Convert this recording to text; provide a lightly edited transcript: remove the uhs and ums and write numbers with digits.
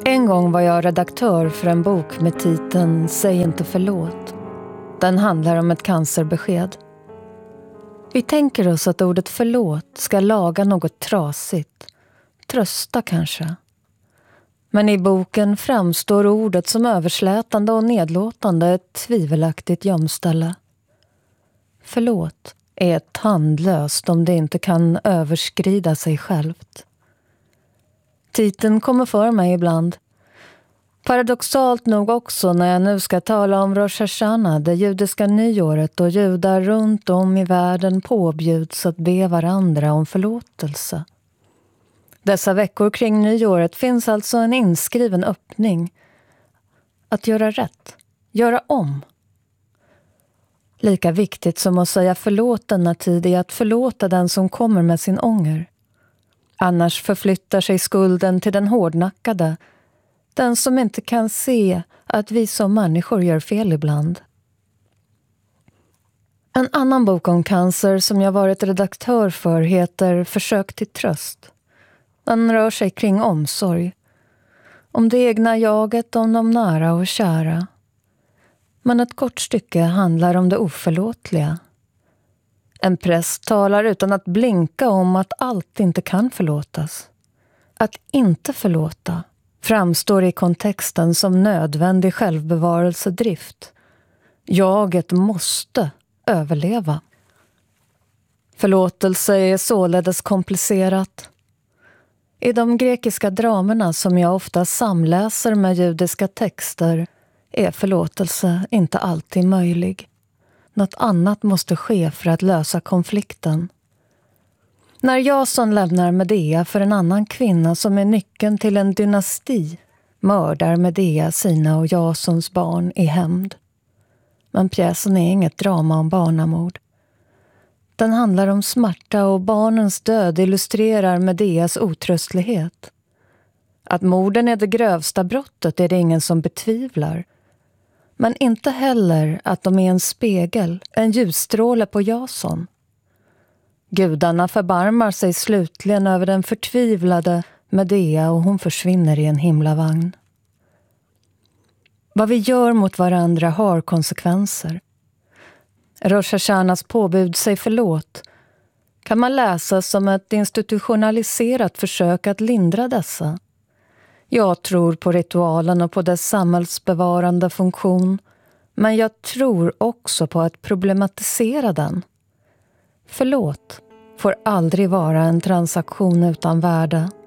En gång var jag redaktör för en bok med titeln Säg inte förlåt. Den handlar om ett cancerbesked. Vi tänker oss att ordet förlåt ska laga något trasigt. Trösta kanske. Men i boken framstår ordet som överslätande och nedlåtande, ett tvivelaktigt gömställe. Förlåt är tandlöst om det inte kan överskrida sig självt. Titeln kommer för mig ibland. Paradoxalt nog också när jag nu ska tala om Rosh Hashanah, det judiska nyåret, och judar runt om i världen påbjuds att be varandra om förlåtelse. Dessa veckor kring nyåret finns alltså en inskriven öppning. Att göra rätt, göra om. Lika viktigt som att säga förlåt denna tid är att förlåta den som kommer med sin ånger. Annars förflyttar sig skulden till den hårdnackade, den som inte kan se att vi som människor gör fel ibland. En annan bok om cancer som jag varit redaktör för heter Försök till tröst. Den rör sig kring omsorg. Om det egna jaget, om de nära och kära. Men ett kort stycke handlar om det oförlåtliga. En präst talar utan att blinka om att allt inte kan förlåtas. Att inte förlåta framstår i kontexten som nödvändig självbevarelsedrift. Jaget måste överleva. Förlåtelse är således komplicerat. I de grekiska dramerna som jag ofta samläser med judiska texter är förlåtelse inte alltid möjlig. Något annat måste ske för att lösa konflikten. När Jason lämnar Medea för en annan kvinna som är nyckeln till en dynasti, mördar Medea sina och Jasons barn i hämnd. Men pjäsen är inget drama om barnamord. Den handlar om smärta, och barnens död illustrerar Medeas otröstlighet. Att morden är det grövsta brottet är det ingen som betvivlar. Men inte heller att de är en spegel, en ljusstråle på Jason. Gudarna förbarmar sig slutligen över den förtvivlade Medea och hon försvinner i en himlavagn. Vad vi gör mot varandra har konsekvenser. Rosh Hashanahs påbud sig förlåt kan man läsa som ett institutionaliserat försök att lindra dessa. Jag tror på ritualen och på dess samhällsbevarande funktion, men jag tror också på att problematisera den. Förlåt får aldrig vara en transaktion utan värde.